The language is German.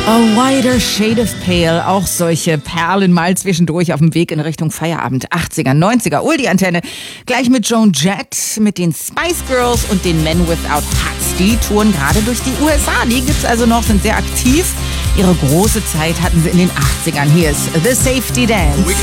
A wider shade of pale, auch solche Perlen mal zwischendurch auf dem Weg in Richtung Feierabend. 80er, 90er, Uldi-Antenne. Gleich mit Joan Jett, mit den Spice Girls und den Men Without Hats. Die touren gerade durch die USA. Die gibt's also noch, sind sehr aktiv. Ihre große Zeit hatten sie in den 80ern. Hier ist The Safety Dance.